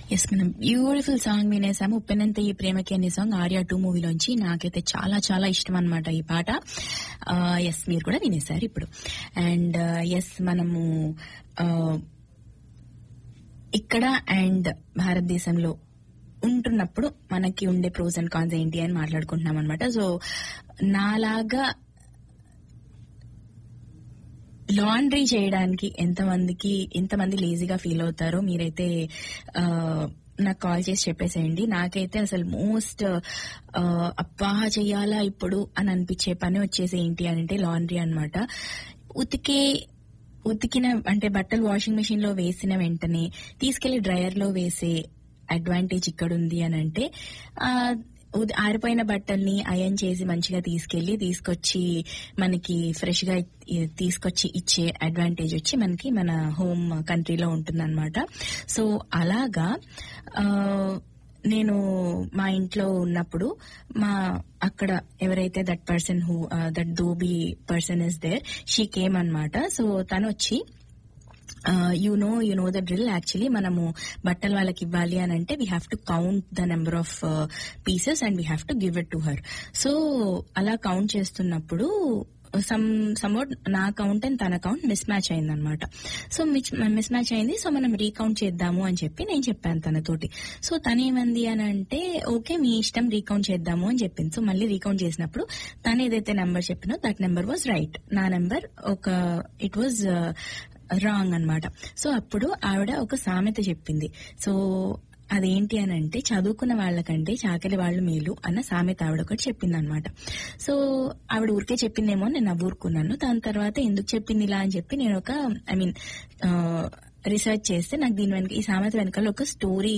Yes, మనం beautiful song వినేసాము. ఉప్పెనంత ఈ ప్రేమకి అనే సాంగ్ ఆర్యా 2 మూవీలోంచి. నాకైతే చాలా చాలా ఇష్టం అనమాట ఈ పాట. ఎస్, మీరు కూడా వినేశారు ఇప్పుడు. అండ్ ఎస్, మనము ఇక్కడ అండ్ భారతదేశంలో ఉంటున్నప్పుడు మనకి ఉండే ప్రోస్ అండ్ కాన్స్ ఏంటి అని మాట్లాడుకుంటున్నాం అనమాట. సో నాలాగా లాండ్రీ చేయడానికి ఎంతమంది లేజీగా ఫీల్ అవుతారో మీరైతే నాకు కాల్ చేసి చెప్పేసేయండి. నాకైతే అసలు మోస్ట్ అబ్బా చెయ్యాలా ఇప్పుడు అని అనిపించే పని వచ్చేసి ఏంటి అంటే లాండ్రీ అనమాట. ఉతికిన అంటే బట్టలు వాషింగ్ మెషిన్ లో వేసిన వెంటనే తీసుకెళ్లి డ్రైయర్ లో వేసే అడ్వాంటేజ్ ఇక్కడ ఉంది అని అంటే, ఆరిపోయిన బట్టల్ని అయన్ చేసి మంచిగా తీసుకొచ్చి మనకి ఫ్రెష్ గా తీసుకొచ్చి ఇచ్చే అడ్వాంటేజ్ వచ్చి మనకి మన హోమ్ కంట్రీలో ఉంటుందన్నమాట. సో అలాగా నేను మా ఇంట్లో ఉన్నప్పుడు అక్కడ ఎవరైతే that dhobi person is there, she came అన్నమాట. సో తను వచ్చి you know the drill. Actually మనము బట్టలు వాళ్ళకి ఇవ్వాలి అని అంటే we have to count the number of pieces and we have to give it to her. So అలా కౌంట్ చేస్తున్నప్పుడు సమ్వాట్ నా అకౌంట్ అండ్ తన అకౌంట్ మిస్ మ్యాచ్ అయింది అనమాట. సో మిస్ మ్యాచ్ అయింది. సో మనం రీకౌంట్ చేద్దాము అని చెప్పి నేను చెప్పాను తనతోటి. సో తనేమంది అని అంటే ఓకే మీ ఇష్టం, రీకౌంట్ చేద్దాము అని చెప్పింది. సో మళ్ళీ రీకౌంట్ చేసినప్పుడు తను ఏదైతే number చెప్పినో that number was right. నా నెంబర్ ఇట్ వాజ్ రాంగ్ అనమాట. సో అప్పుడు ఆవిడ ఒక సామెత చెప్పింది. సో అదేంటి అని అంటే, చదువుకున్న వాళ్ళకంటే చాకలి వాళ్ళు మేలు అన్న సామెత ఆవిడ ఒకటి చెప్పింది అనమాట. సో ఆవిడ ఊరికే చెప్పిందేమో నేను నవ్వురుకున్నాను. దాని తర్వాత ఎందుకు చెప్పింది ఇలా అని చెప్పి నేను రీసెర్చ్ చేస్తే నాకు దీని వెనక ఈ సామెత వెనకాల ఒక స్టోరీ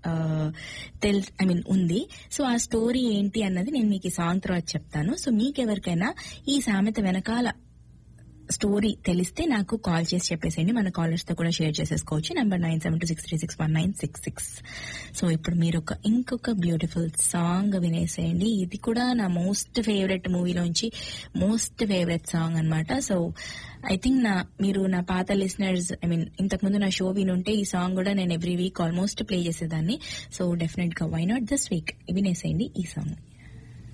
ఉంది. సో ఆ స్టోరీ ఏంటి అన్నది నేను మీకు ఈ సాంగ్ తర్వాత చెప్తాను. సో మీకెవరికైనా ఈ సామెత వెనకాల స్టోరీ తెలిస్తే నాకు కాల్ చేసి చెప్పేసేయండి. మన కాలర్స్ తో కూడా షేర్ చేసేసుకోవచ్చు. నంబర్ 9726361966. సో ఇప్పుడు మీరు ఇంకొక బ్యూటిఫుల్ సాంగ్ వినేసేయండి. ఇది కూడా నా most favourite మూవీలోంచి most favourite song అనమాట. సో ఐ థింక్ మీరు నా పాత లిసనర్స్ ఇంతకు ముందు నా షో వినుంటే ఈ సాంగ్ కూడా నేను ఎవ్రీ వీక్ ఆల్మోస్ట్ ప్లే చేసేదాన్ని. సో డెఫినెట్ గా వై నాట్ దిస్ వీక్ వినేసేయండి ఈ సాంగ్.